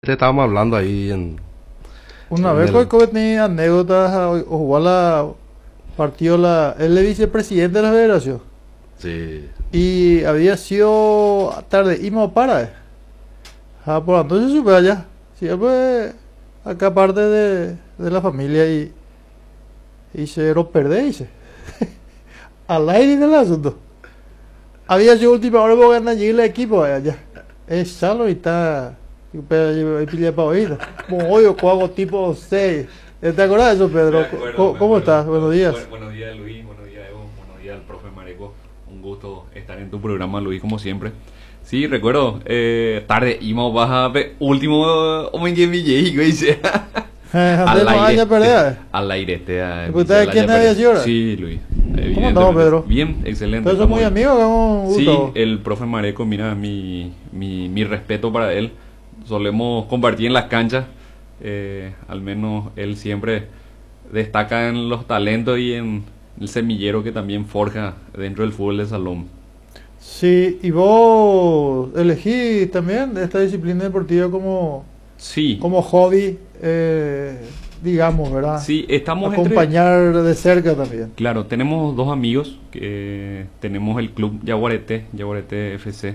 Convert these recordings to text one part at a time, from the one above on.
Estábamos hablando ahí Una en vez el... que tenía anécdotas o igual la partió él es vicepresidente de la federación Sí, y había sido tarde íbamos para por entonces supe allá siempre acá parte de la familia y se lo perdé dice al aire del asunto había sido última hora porque ganar el equipo allá es salo y está y pilla para oír como hoy o hago tipo 6. ¿Te acuerdas de eso, Pedro? Me acuerdo, ¿Cómo estás? Buenos días. Buenos días, Luis. Buenos días, Evo. Buenos días, al profe Mareco. Un gusto estar en tu programa, Luis, como siempre. Sí, recuerdo. Tarde íbamos baja último hombre que dice. Al aire. Al aire. ¿Usted quién había sido ahora? Sí, Luis. ¿Cómo estamos, Pedro? Bien, excelente. Pero son muy amigos, un gusto. Sí, el profe Mareco, mira, mi respeto para él. Solemos compartir en las canchas. Al menos él siempre destaca en los talentos y en el semillero que también forja dentro del fútbol de salón. Sí, y vos elegís también esta disciplina deportiva Sí, como hobby, digamos, ¿verdad? sí, estamos acompañar de cerca también. Claro, tenemos dos amigos que tenemos el club Yaguareté FC.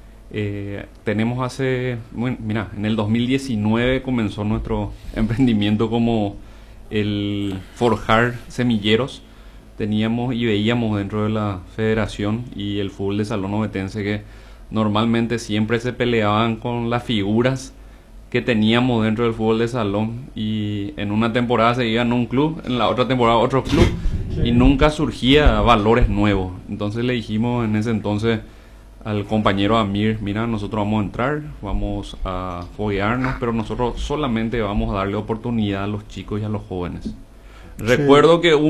Tenemos mira, en el 2019 comenzó nuestro emprendimiento como el forjar semilleros. Teníamos y veíamos dentro de la federación y el fútbol de salón ovetense que normalmente siempre se peleaban con las figuras que teníamos dentro del fútbol de salón, y en una temporada se iban a un club, en la otra temporada a otro club, y nunca surgía valores nuevos. Entonces le dijimos en ese entonces al compañero Amir: mira, nosotros vamos a entrar, vamos a foguearnos, pero nosotros solamente vamos a darle oportunidad a los chicos y a los jóvenes. Recuerdo que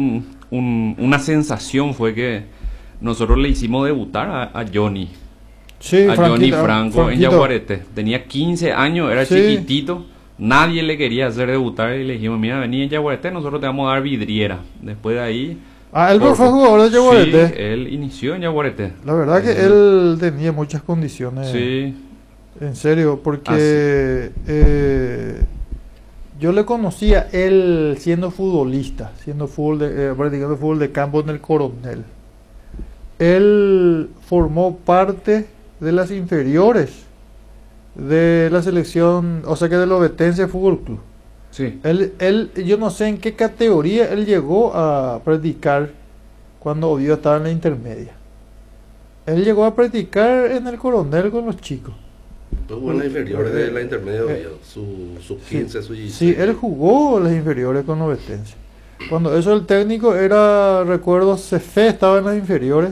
una sensación fue que nosotros le hicimos debutar a Johnny. Sí, a Johnny Franco en Franquito. Yaguareté. Tenía 15 años, era chiquitito, nadie le quería hacer debutar y le dijimos: mira, vení en Yaguareté, nosotros te vamos a dar vidriera. Después de ahí... Él fue jugador de Yaguareté. Sí, él inició en Yaguareté. La verdad que él tenía muchas condiciones. Sí. En serio, porque yo le conocía él siendo futbolista, practicando fútbol de campo en el Coronel. Él formó parte de las inferiores de la selección, o sea que del Ovetense Fútbol Club. Sí. Yo no sé en qué categoría él llegó a practicar cuando Oviedo estaba en la intermedia. Él llegó a practicar en el Coronel con los chicos. Jugó en las inferiores de la intermedia, su 15, su 16. Sí, él jugó las inferiores con los Ovetense. Cuando eso el técnico era, recuerdo, Cefe estaba en las inferiores.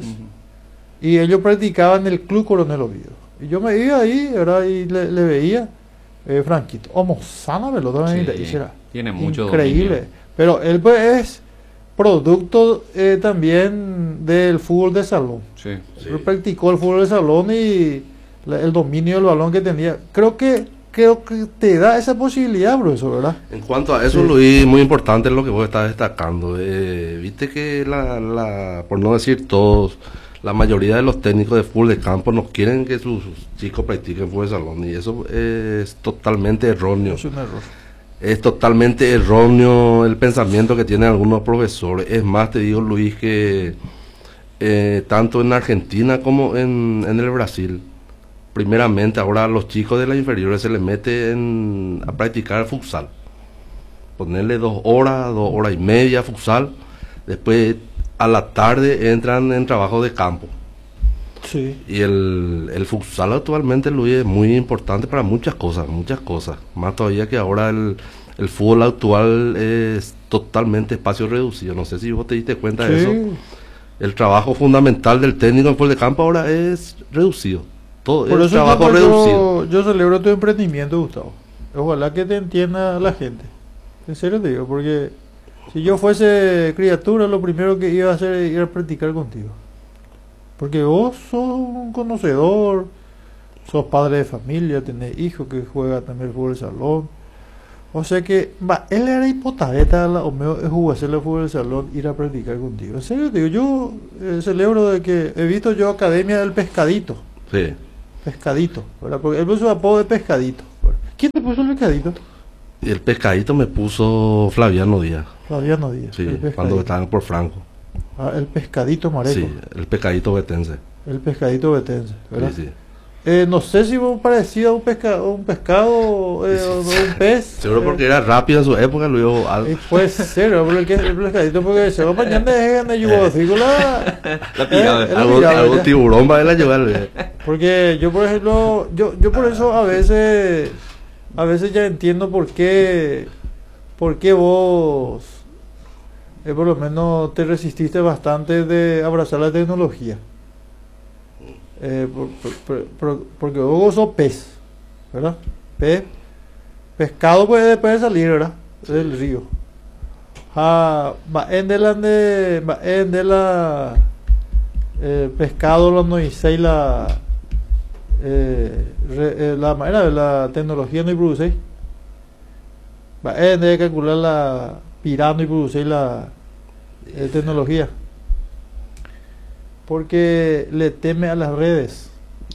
Y ellos practicaban en el Club Coronel Oviedo. Y yo me iba ahí, ¿verdad? Y le veía, Franquito, sana pelota, tiene mucho increíble. dominio. Pero él pues es producto también del fútbol de salón. Sí. Él practicó el fútbol de salón y el dominio del balón que tenía. Creo que te da esa posibilidad, profesor, ¿verdad? En cuanto a eso, Luis, muy importante lo que vos estás destacando. Viste que por no decir todos, la mayoría de los técnicos de fútbol de campo no quieren que sus chicos practiquen fútbol de salón, y eso es totalmente erróneo. Es un error. Es totalmente erróneo el pensamiento que tienen algunos profesores. Es más, te digo, Luis, que tanto en Argentina como en el Brasil, primeramente ahora a los chicos de las inferiores se les mete a practicar futsal. Ponerle 2 horas y media futsal. Después a la tarde entran en trabajo de campo. Sí. Y el futsal actualmente, Luis, es muy importante para muchas cosas. Más todavía que ahora el fútbol actual es totalmente espacio reducido. No sé si vos te diste cuenta de eso. El trabajo fundamental del técnico en fútbol de campo ahora es reducido. Todo Por es eso trabajo reducido. yo celebro tu emprendimiento, Gustavo. Ojalá que te entienda la gente. En serio te digo, porque si yo fuese criatura, lo primero que iba a hacer es ir a practicar contigo. Porque vos sos un conocedor, sos padre de familia, tenés hijos que juegan también el fútbol de salón. O sea que, él era hipotaveta, o mejor es jugar el fútbol de salón, ir a practicar contigo. En serio te digo, yo celebro de que he visto yo Academia del Pescadito. Sí. Pescadito, ¿verdad? Porque él puso su apodo de Pescadito. ¿Quién te puso el pescadito? Y el pescadito me puso Flaviano Díaz. Flaviano Díaz. Sí, el pescadito. cuando estaban por Franco. Ah, el pescadito mareco. Sí, el pescadito betense. El pescadito betense, ¿verdad? Sí, sí. No sé si fue parecido a un pescado o un pez. Seguro porque era rápido en su época, luego puede ser, pero el pescadito porque se va mañana en el yugoslavia. algún tiburón va a llevar. Porque yo, por ejemplo, yo por eso a veces ya entiendo por qué vos por lo menos te resististe bastante de abrazar la tecnología. Porque vos sos pez, ¿verdad? Pescado puede después salir, ¿verdad? Del río. Pescado lo no hice la manera de la tecnología no produce. De calcular la pirando y producir la tecnología. Porque le teme a las redes.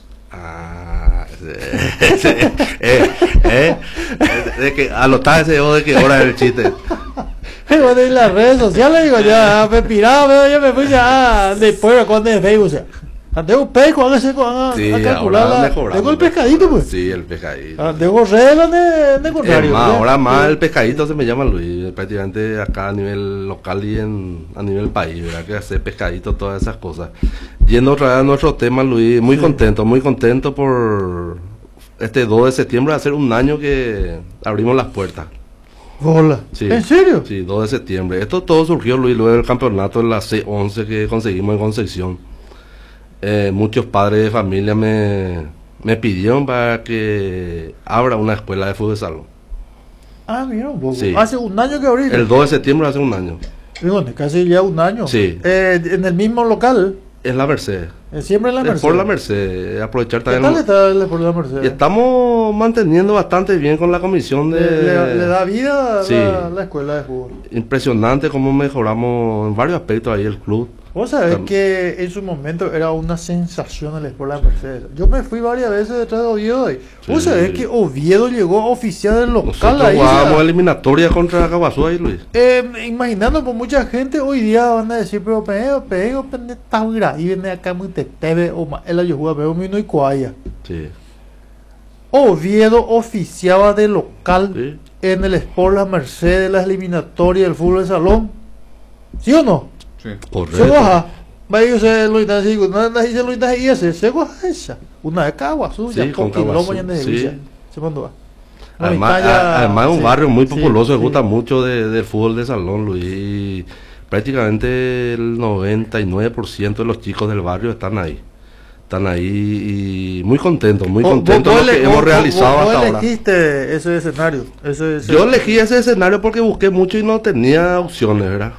De que anotar ese de que hora del chiste. Pero de las redes sociales digo ya me piraba, ya me fui ya después cuando es Facebook, o sea, tengo un pesco, a calcular tengo el pescadito pues. Sí, el pescadito. Tengo reglas de contrario. Ahora más el pescadito se me llama Luis, prácticamente acá a nivel local y a nivel país, ¿verdad? Que hacer pescadito, todas esas cosas. Yendo otra vez a nuestro tema, Luis, muy contento por este 2 de septiembre, hacer un año que abrimos las puertas. Hola. Sí, ¿En serio? Sí, 2 de septiembre. Esto todo surgió, Luis, luego del campeonato de la C11 que conseguimos en Concepción. Muchos padres de familia me pidieron para que abra una escuela de fútbol de salón. Mira un poco. Sí. Hace un año que abriste. El 2 de septiembre hace un año. Bueno, casi ya un año. Sí. En el mismo local. En la Merced. Siempre en la Merced. Por la Merced. Aprovechar ¿Qué también. tal está el por la Merced? Y estamos manteniendo bastante bien con la comisión de. Le da vida Sí. la escuela de fútbol. Impresionante cómo mejoramos en varios aspectos ahí el club. Vos sabés que en su momento era una sensación el Sport La Merced. Yo me fui varias veces detrás de Oviedo. Vos sabés que Oviedo llegó a oficiar el local. Nosotros ahí. jugábamos eliminatoria contra Caguazú ahí, Luis. Imaginando por mucha gente hoy día van a decir, pero pego, y viene acá muy tetebe o más. Él ayudó a ver un y cuaya. Sí. Oviedo oficiaba de local Sí. en el Sport La Merced de las eliminatorias del fútbol de salón. ¿Sí o no? Sí. Correcto. Se goja. Vaya se lo dice lo dice se goja esa. Una de Caguazú, Sí, ya con con Caguazú, mañana de sí. Villa. Se mandó a. Además es un barrio muy populoso, sí. gusta mucho del fútbol de salón, Luis. Y prácticamente el 99% de los chicos del barrio están ahí. Están ahí y muy contentos de lo que hemos realizado hasta ahora. ¿Vos elegiste ese escenario? Yo elegí ese escenario porque busqué mucho y no tenía opciones, ¿verdad?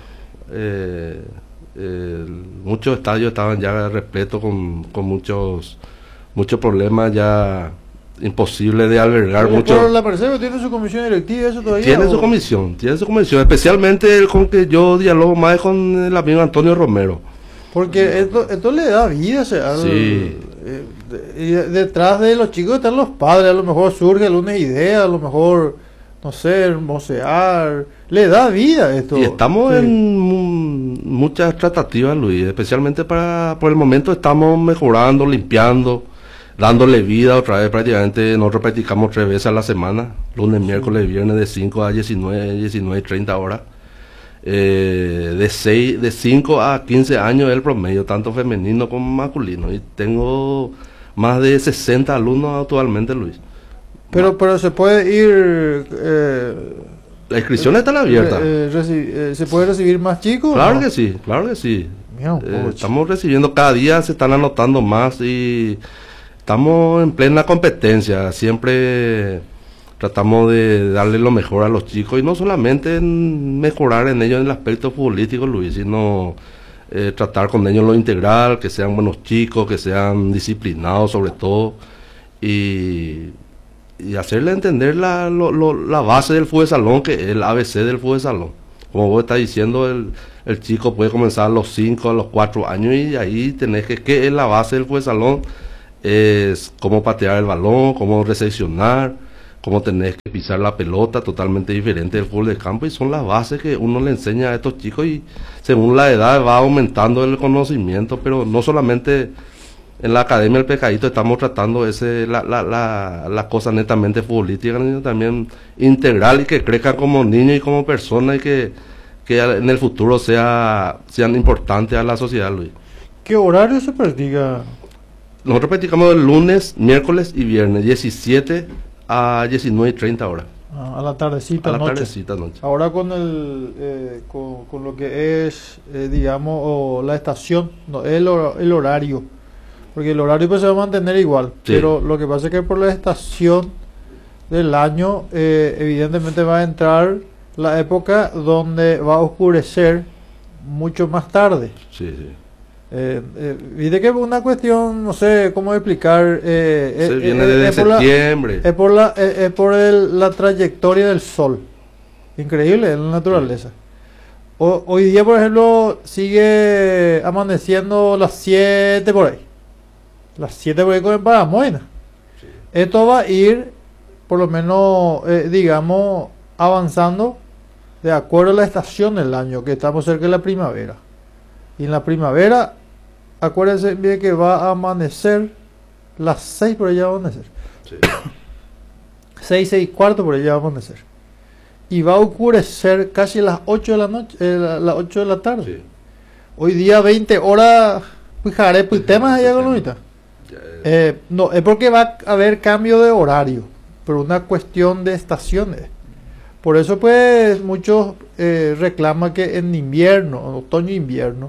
Muchos estadios estaban ya repletos con muchos problemas ya imposible de albergar mucho. Pero la Merced tiene su comisión directiva, eso todavía. Tiene su comisión, especialmente con que yo dialogo más con el amigo Antonio Romero. Porque esto le da vida, Sí. Y detrás de los chicos están los padres, a lo mejor surge alguna idea, a lo mejor, no sé, hermosear, le da vida esto. Y estamos Sí. en muchas tratativas, Luis, especialmente por el momento estamos mejorando, limpiando, dándole vida otra vez. Prácticamente nosotros practicamos 3 veces a la semana, lunes, miércoles, viernes, de 5 a 19 y 30 horas. De 5 a 15 años es el promedio, tanto femenino como masculino. Y tengo más de 60 alumnos actualmente, Luis. Pero se puede ir... La inscripción está abierta. ¿Se puede recibir más chicos? Claro ¿no? que sí, claro que sí. Mira un poco, Estamos recibiendo, cada día se están anotando más y estamos en plena competencia. Siempre tratamos de darle lo mejor a los chicos y no solamente en mejorar en ellos en el aspecto futbolístico, Luis, sino tratar con ellos lo integral, que sean buenos chicos, que sean disciplinados sobre todo y hacerle entender la base del fútbol de salón, que es el ABC del fútbol de salón. Como vos estás diciendo, el chico puede comenzar a los 5, a los 4 años y ahí tenés que es la base del fútbol de salón, es cómo patear el balón, cómo recepcionar, cómo tenés que pisar la pelota, totalmente diferente del fútbol de campo, y son las bases que uno le enseña a estos chicos, y según la edad va aumentando el conocimiento, pero no solamente en la academia El Pescadito estamos tratando la cosa netamente futbolística, sino también integral, y que crezcan como niños y como personas, y que en el futuro sean importantes a la sociedad, Luis. ¿Qué horario se practica? Nosotros practicamos el lunes, miércoles y viernes, 17 a 19:30 horas. A la tardecita, A la noche. tardecita, noche. Ahora con con lo que es, digamos, o la estación, no, el horario. Porque el horario pues se va a mantener igual. Sí. Pero lo que pasa es que por la estación del año, evidentemente va a entrar la época donde va a oscurecer mucho más tarde. Sí, sí. Viste que es una cuestión, no sé cómo explicar. Se viene desde septiembre. Es por la trayectoria del sol. Increíble en la naturaleza. Hoy día, por ejemplo, sigue amaneciendo las 7 por ahí. Las 7 por ahí con Paramoina. Sí. Esto va a ir, por lo menos, digamos, avanzando de acuerdo a la estación del año, que estamos cerca de la primavera. Y en la primavera, acuérdense bien que va a amanecer las 6 por allá va a amanecer. Sí. 6:15 por allá va a amanecer. Y va a oscurecer casi las 8 de la noche, las 8 de la tarde. Sí. Hoy día 20 horas, pues haré pues temas allá con ahorita. Ya, No, es porque va a haber cambio de horario, pero una cuestión de estaciones. Por eso pues muchos reclaman que en invierno, en otoño e invierno,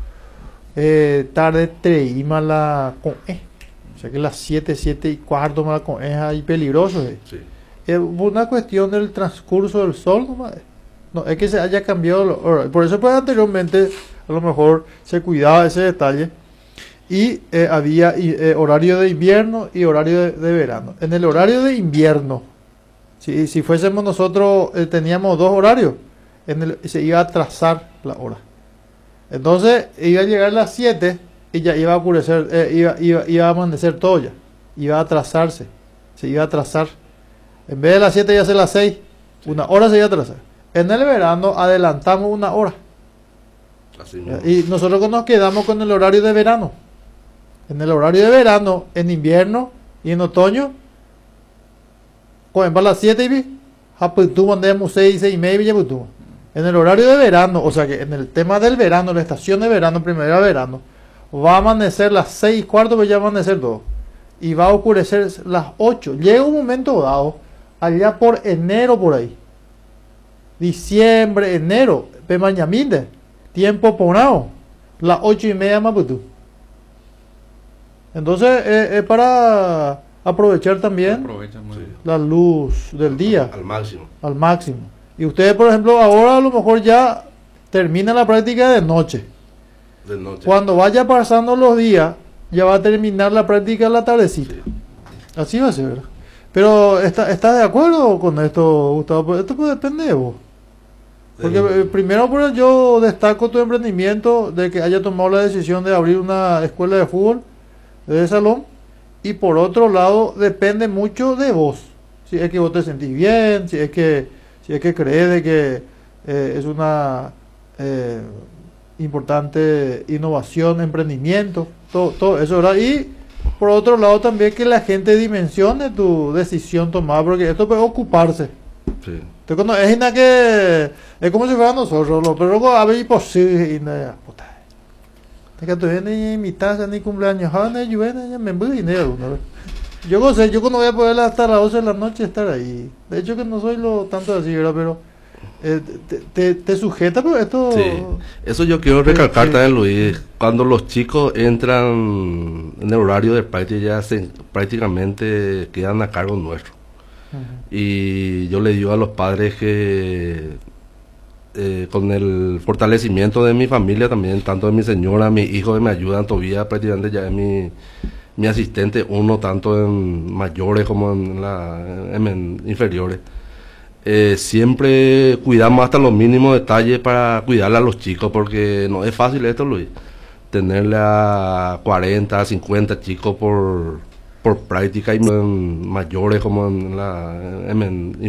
tarde treima la con o sea que las 7:15 más la con ahí peligroso. sí. Es una cuestión del transcurso del sol, nomás. No es que se haya cambiado el horario. Por eso pues anteriormente a lo mejor se cuidaba ese detalle. Y había horario de invierno y horario de verano. En el horario de invierno, si fuésemos nosotros, teníamos dos horarios, se iba a atrasar la hora. Entonces iba a llegar a las 7 y ya iba a oscurecer, iba a amanecer todo ya. Iba a atrasarse, se iba a atrasar. En vez de las 7 ya ser las 6, una hora se iba a atrasar. En el verano adelantamos una hora. Así mismo. Y nosotros nos quedamos con el horario de verano. En el horario de verano, en invierno y en otoño, cogen para las 7 y vi, tú mandemos 6:30 y en el horario de verano, o sea que en el tema del verano, la estación de verano, primavera verano, va a amanecer las 6:15, pero ya va a amanecer todo. Y va a oscurecer las 8. Llega un momento dado, allá por enero por ahí. Diciembre, enero, Pemañaminde, tiempo ponado, las 8:30 más pues tú. Entonces es para aprovechar también Aprovecha muy bien. la luz del día Al máximo. al máximo. Y ustedes, por ejemplo, ahora a lo mejor ya termina la práctica de noche. De noche. Cuando vaya pasando los días, ya va a terminar la práctica en la tardecita. Sí. Así va a ser, ¿verdad? Pero ¿estás de acuerdo con esto, Gustavo? Pues esto pues depende de vos. Porque primero pues, yo destaco tu emprendimiento de que haya tomado la decisión de abrir una escuela de fútbol de salón, y por otro lado depende mucho de vos, si es que vos te sentís bien, si es que crees de que es una importante innovación, emprendimiento, todo eso, ¿verdad? Y por otro lado también que la gente dimensione tu decisión tomada, porque esto puede ocuparse. Sí. Entonces, cuando es una que es como si fuera nosotros, pero luego a ver imposible y nada, puta. Que todavía ni mi taza ni cumpleaños, me voy dinero. Yo no sé, yo cuando voy a poder hasta las 12 de la noche estar ahí. De hecho que no soy lo tanto así, ¿verdad? Pero te sujeta, pero esto... Sí. Eso yo quiero recalcar sí. también, Luis. Cuando los chicos entran en el horario de práctica, ya prácticamente quedan a cargo nuestro. Y yo le digo a los padres que con el fortalecimiento de mi familia también, tanto de mi señora, mis hijos que me ayudan todavía, prácticamente ya es mi asistente, uno tanto en mayores como en inferiores. Siempre cuidamos hasta los mínimos detalles para cuidarle a los chicos, porque no es fácil esto, Luis, tenerle a 40, 50 chicos por práctica y en mayores como en la